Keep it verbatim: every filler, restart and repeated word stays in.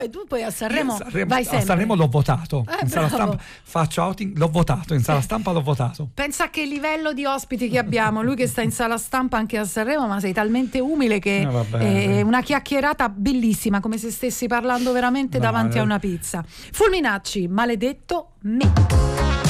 E tu poi a Sanremo, Sanremo vai a sempre. Sanremo l'ho votato, Eh, in sala bravo. stampa faccio outing, l'ho votato, in sala stampa l'ho votato. Pensa a che livello di ospiti che abbiamo, lui che sta in sala stampa anche a Sanremo, ma sei talmente umile che Eh, vabbè. è una chiacchierata bellissima, come se stessi parlando veramente No, davanti eh. a una pizza. Fulminacci, maledetto me.